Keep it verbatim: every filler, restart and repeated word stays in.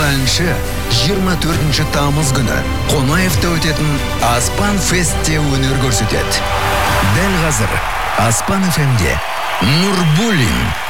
әнші жиырма төртінші тамыз күні Қонаевта өтетін Аспан Фестте өнер көрсетеді. Дәл қазір Аспан эф эмде Нурбуллин